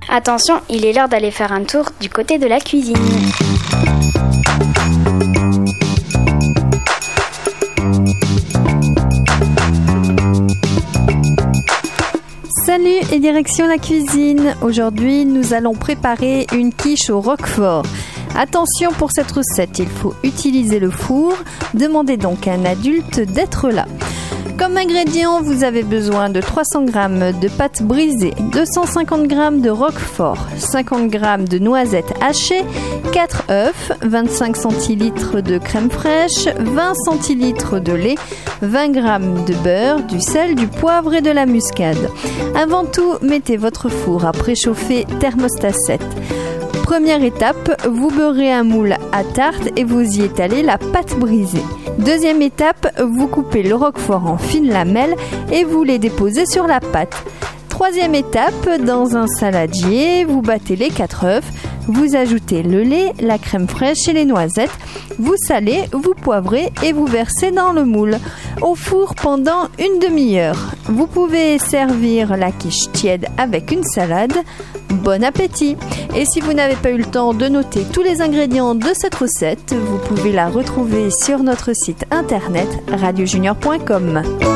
Attention, il est l'heure d'aller faire un tour du côté de la cuisine. Salut et direction la cuisine. Aujourd'hui, nous allons préparer une quiche au roquefort. Attention pour cette recette, il faut utiliser le four. Demandez donc à un adulte d'être là. Comme ingrédients, vous avez besoin de 300 g de pâte brisée, 250 g de roquefort, 50 g de noisettes hachées, 4 œufs, 25 centilitres de crème fraîche, 20 centilitres de lait, 20 g de beurre, du sel, du poivre et de la muscade. Avant tout, mettez votre four à préchauffer thermostat 7. Première étape, vous beurrez un moule à tarte et vous y étalez la pâte brisée. Deuxième étape, vous coupez le roquefort en fines lamelles et vous les déposez sur la pâte. Troisième étape, dans un saladier, vous battez les 4 œufs, vous ajoutez le lait, la crème fraîche et les noisettes, vous salez, vous poivrez et vous versez dans le moule. Au four pendant une demi-heure. Vous pouvez servir la quiche tiède avec une salade. Bon appétit! Et si vous n'avez pas eu le temps de noter tous les ingrédients de cette recette, vous pouvez la retrouver sur notre site internet radiojunior.com.